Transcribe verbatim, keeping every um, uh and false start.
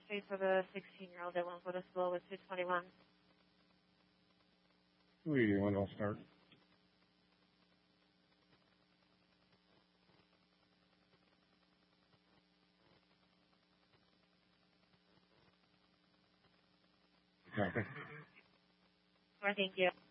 Street for the sixteen-year-old that went with us below with two twenty-one. two eighty-one, I'll start. Copy. Or thank you.